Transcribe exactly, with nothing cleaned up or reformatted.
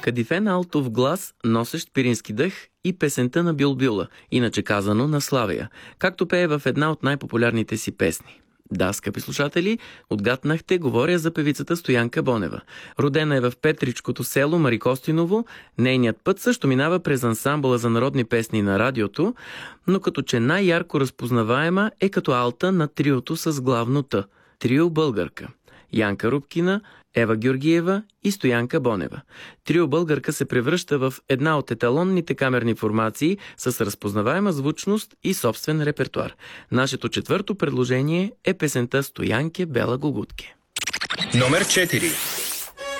Кадифен алтов глас, носещ пирински дъх и песента на Бюлбюла, иначе казано на Славия, както пее в една от най-популярните си песни. Да, скъпи слушатели, отгатнахте, говоря за певицата Стоянка Бонева. Родена е в петричкото село Марикостиново, нейният път също минава през ансамбъла за народни песни на радиото, но като че най-ярко разпознаваема е като алта на триото с главно Т – трио българка. Янка Рубкина, Ева Георгиева и Стоянка Бонева. Трио българка се превръща в една от еталонните камерни формации с разпознаваема звучност и собствен репертуар. Нашето четвърто предложение е песента Стоянке Бела Гугутке. Номер четири.